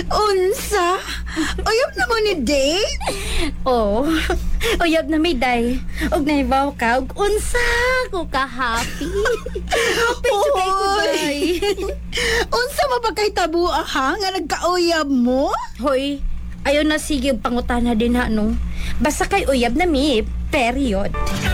Unsa? Uyab na mo ni Dave? Oh, uyab na may day. Og naibaw ka, og unsa ko ka happy. Happy sa kay ko day. Unsa mapagkahitabo ha nga nagkauyab mo? Hoy, ayaw na sige pangutana din ha no. Basta kay uyab na mi, period.